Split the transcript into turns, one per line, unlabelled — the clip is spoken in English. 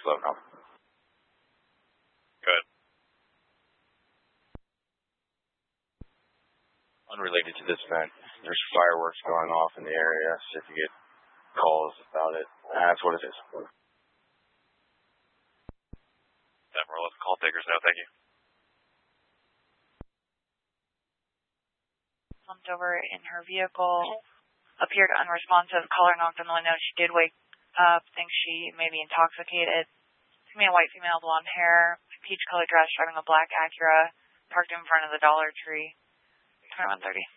slow now.
Good.
Unrelated to this event, there's fireworks going off in the area, so if you get calls about it, that's what it is.
We'll let the call takers know. Thank you.
Slumped over in her vehicle, appeared unresponsive. Caller knocked on the window. She did wake up, thinks she may be intoxicated. Female, white female, blonde hair, peach-colored dress, driving a black Acura, parked in front of the Dollar Tree. 2130.